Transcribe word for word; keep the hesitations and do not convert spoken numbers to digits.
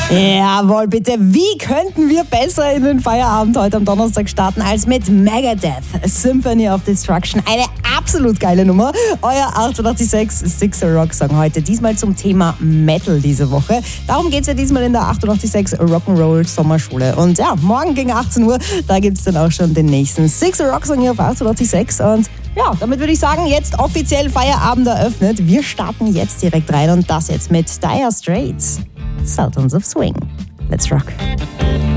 Jawohl, bitte. Wie könnten wir besser in den Feierabend heute am Donnerstag starten als mit Megadeth, Symphony of Destruction. Eine absolut geile Nummer. Euer achtundachtzig Komma sechs Sixer Rock Song heute. Diesmal zum Thema Metal diese Woche. Darum geht es ja diesmal in der achtundachtzig Komma sechs Rock'n'Roll Sommerschule. Und ja, morgen gegen achtzehn Uhr, da gibt es dann auch schon den nächsten Sixer Rock Song hier auf achtundachtzig Komma sechs. Und ja, damit würde ich sagen, jetzt offiziell Feierabend eröffnet. Wir starten jetzt direkt rein und das jetzt mit Dire Straits. Sultans of Swing. Let's rock.